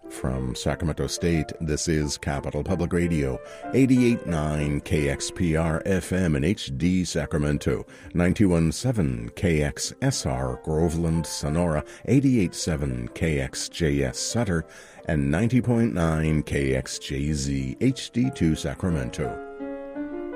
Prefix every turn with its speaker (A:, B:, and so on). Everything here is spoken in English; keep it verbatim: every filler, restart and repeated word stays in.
A: From Sacramento State, this is Capital Public Radio, eighty-eight point nine K X P R F M in H D Sacramento, ninety-one point seven K X S R Groveland, Sonora, eighty-eight point seven K X J S Sutter, and ninety point nine K X J Z H D two Sacramento.